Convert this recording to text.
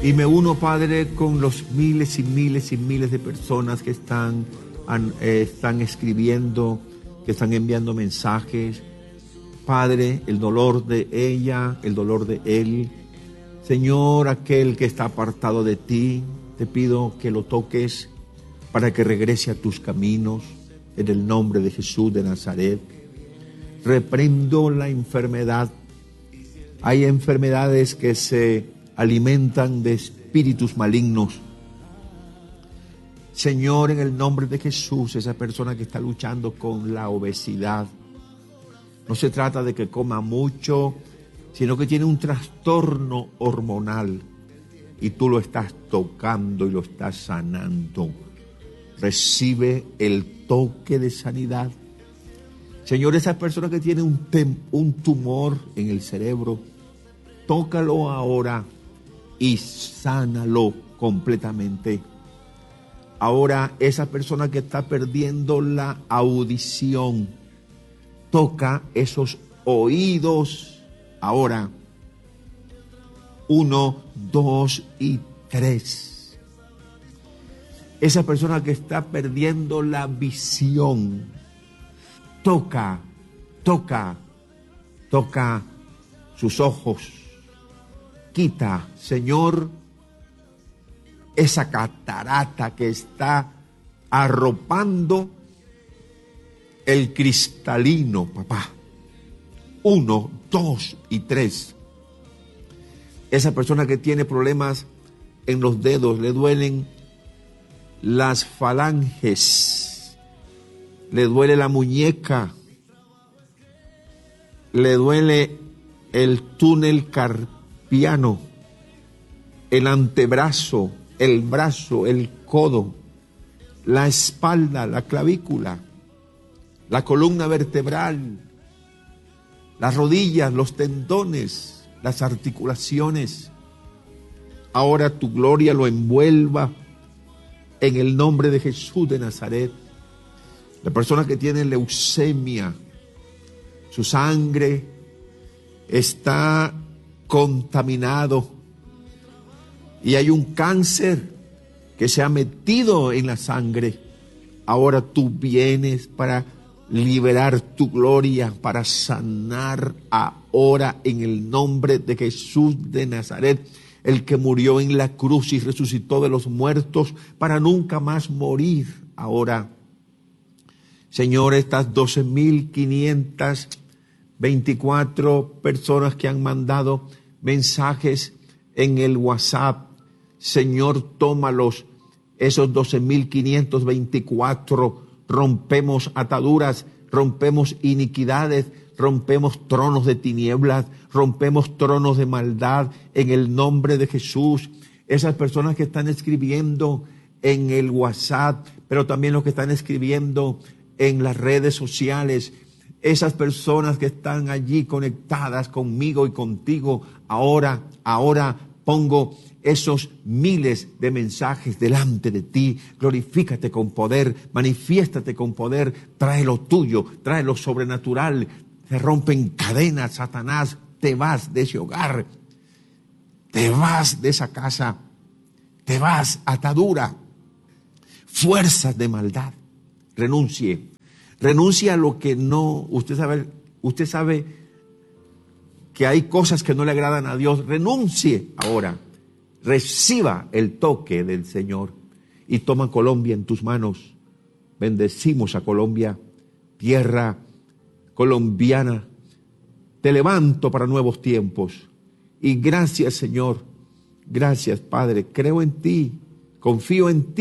Y me uno, Padre, con los miles y miles y miles de personas que están escribiendo, que están enviando mensajes. Padre, el dolor de ella, el dolor de él. Señor, aquel que está apartado de ti, te pido que lo toques para que regrese a tus caminos, en el nombre de Jesús de Nazaret. Reprendo la enfermedad. Hay enfermedades que se alimentan de espíritus malignos. Señor, en el nombre de Jesús, esa persona que está luchando con la obesidad, no se trata de que coma mucho, sino que tiene un trastorno hormonal y tú lo estás tocando y lo estás sanando. Recibe el toque de sanidad. Señor, esa persona que tiene un tumor en el cerebro, tócalo ahora y sánalo completamente. Ahora, esa persona que está perdiendo la audición, toca esos oídos ahora. 1, 2 y 3. Esa persona que está perdiendo la visión, toca sus ojos. Quita, Señor, esa catarata que está arropando el cristalino, papá. 1, 2 y 3. Esa persona que tiene problemas en los dedos, le duelen las falanges, le duele la muñeca, le duele el túnel carpiano, el antebrazo, el brazo, el codo, la espalda, la clavícula, la columna vertebral, las rodillas, los tendones, las articulaciones. Ahora tu gloria lo envuelva en el nombre de Jesús de Nazaret. La persona que tiene leucemia, su sangre está contaminado y hay un cáncer que se ha metido en la sangre. Ahora tú vienes para liberar tu gloria, para sanar ahora en el nombre de Jesús de Nazaret, el que murió en la cruz y resucitó de los muertos para nunca más morir. Ahora, Señor, estas 12,524 personas que han mandado mensajes en el WhatsApp, Señor, tómalos, esos 12,524, rompemos ataduras, rompemos iniquidades, rompemos tronos de tinieblas, rompemos tronos de maldad en el nombre de Jesús. Esas personas que están escribiendo en el WhatsApp, pero también los que están escribiendo en las redes sociales, esas personas que están allí conectadas conmigo y contigo, ahora pongo esos miles de mensajes delante de ti. Glorifícate con poder, manifiéstate con poder, trae lo tuyo, trae lo sobrenatural. Se rompen cadenas, Satanás, te vas de ese hogar, te vas de esa casa, te vas, atadura, fuerzas de maldad. Renuncie a lo que no, usted sabe que hay cosas que no le agradan a Dios. Renuncie ahora. Reciba el toque del Señor y toma Colombia en tus manos. Bendecimos a Colombia, tierra colombiana. Te levanto para nuevos tiempos. Y gracias, Señor. Gracias, Padre. Creo en ti. Confío en ti.